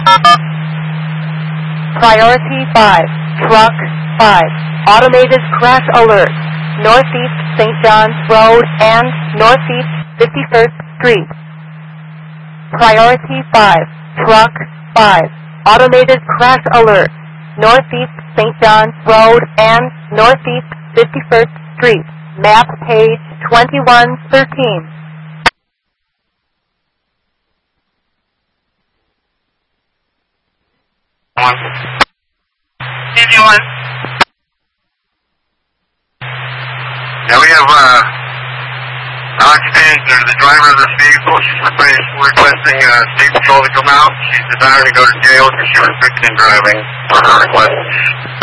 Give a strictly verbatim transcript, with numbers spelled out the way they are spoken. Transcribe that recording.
Priority five, Truck five, Automated Crash Alert, Northeast Saint John's Road and Northeast fifty-first Street. Priority five, Truck five, Automated Crash Alert, Northeast Saint John's Road and Northeast fifty-first Street. Map page twenty-one thirteen. One. Easy one. Yeah, we have uh, occupant or the driver of this vehicle. She's requesting uh, state patrol to come out. She's desiring to go to jail because she was convicted in driving for her request.